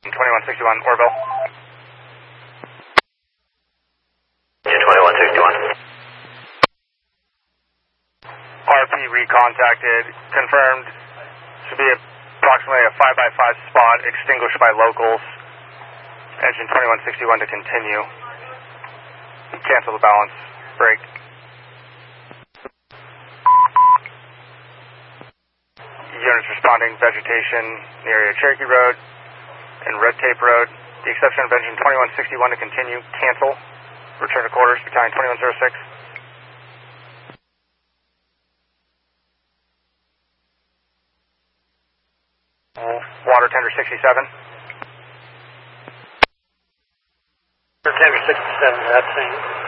2161, Orville. 2161. RP recontacted, confirmed, should be approximately a 5x5 spot extinguished by locals. Engine 2161 to continue. Cancel the balance, break. Units responding, vegetation near Cherokee Road and Red Tape Road. The exception of engine 2161 to continue, cancel. Return to quarters, battalion 2106. Water tender 67. Tender 67, that's same.